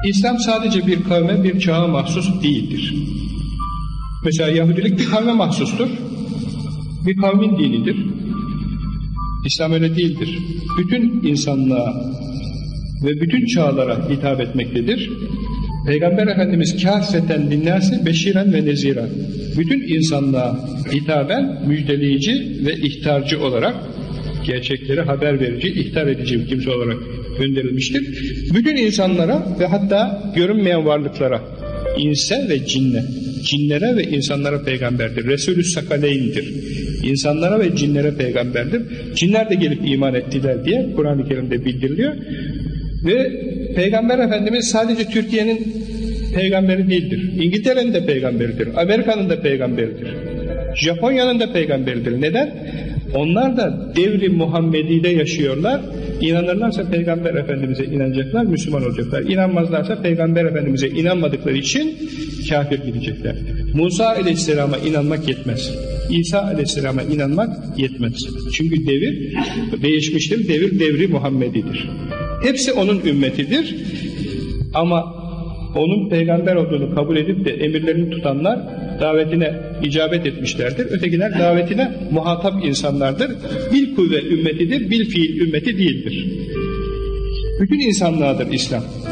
İslam sadece bir kavme, bir çağa mahsus değildir. Mesela Yahudilik bir kavme mahsustur. Bir kavmin dinidir. İslam öyle değildir. Bütün insanlığa ve bütün çağlara hitap etmektedir. Peygamber Efendimiz kâffeten linnâsi beşiren ve neziren. Bütün insanlığa hitaben müjdeleyici ve ihtarcı olarak, gerçekleri haber verici, ihtar edici bir kimse olarak gönderilmiştir. Bütün insanlara ve hatta görünmeyen varlıklara, inse ve cinne, cinlere ve insanlara peygamberdir. Resulü Sakaleyn'dir. İnsanlara ve cinlere peygamberdir. Cinler de gelip iman ettiler diye Kur'an-ı Kerim'de bildiriliyor. Ve Peygamber Efendimiz sadece Türkiye'nin peygamberi değildir. İngiltere'nin de peygamberidir. Amerika'nın da peygamberidir. Japonya'nın da peygamberidir. Neden? Onlar da devri Muhammedi'de yaşıyorlar. İnanırlarsa Peygamber Efendimiz'e inanacaklar, Müslüman olacaklar. İnanmazlarsa Peygamber Efendimiz'e inanmadıkları için kafir gidecekler. Musa Aleyhisselam'a inanmak yetmez. İsa Aleyhisselam'a inanmak yetmez. Çünkü devir değişmiştir. Devir devri Muhammedi'dir. Hepsi onun ümmetidir. Ama onun peygamber olduğunu kabul edip de emirlerini tutanlar davetine icabet etmişlerdir. Ötekiler davetine muhatap insanlardır. Bil kuvve ümmetidir, bil fiil ümmeti değildir. Bütün insanlığadır İslam.